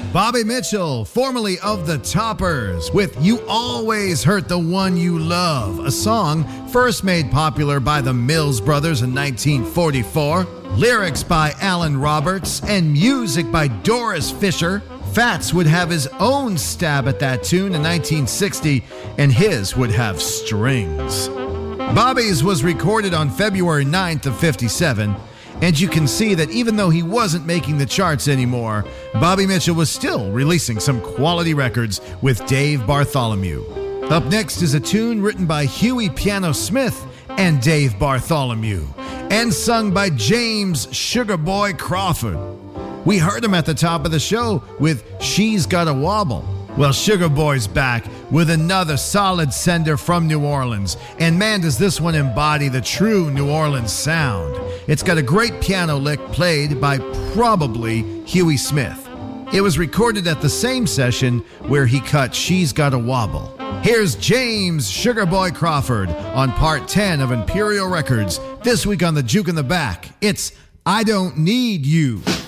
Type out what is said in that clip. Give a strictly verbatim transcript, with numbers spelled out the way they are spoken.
Bobby Mitchell, formerly of the Toppers, with You Always Hurt the One You Love, a song first made popular by the Mills Brothers in nineteen forty-four, lyrics by Alan Roberts, and music by Doris Fisher. Fats would have his own stab at that tune in nineteen sixty, and his would have strings. Bobby's was recorded on February ninth of fifty-seven, and you can see that even though he wasn't making the charts anymore, Bobby Mitchell was still releasing some quality records with Dave Bartholomew. Up next is a tune written by Huey Piano Smith and Dave Bartholomew, and sung by James Sugar Boy Crawford. We heard him at the top of the show with She's Gotta Wobble. Well, Sugar Boy's back with another solid sender from New Orleans. And man, does this one embody the true New Orleans sound. It's got a great piano lick played by probably Huey Smith. It was recorded at the same session where he cut She's Gotta Wobble. Here's James Sugar Boy Crawford on part ten of Imperial Records. This week on the Juke in the Back, it's I Don't Need You.